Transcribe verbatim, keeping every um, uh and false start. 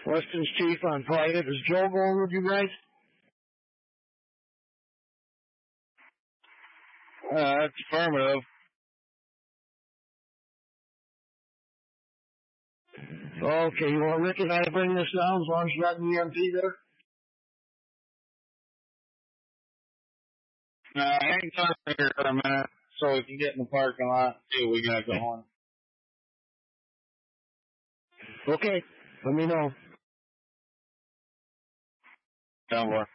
Weston's chief on private. Is Joe going with you guys? Uh, that's affirmative. Okay, you want Rick and I to bring this down as long as you got an E M P there? Uh, hang on here for a minute so we can get in the parking lot and see what we got going. Okay, let me know. Don't worry.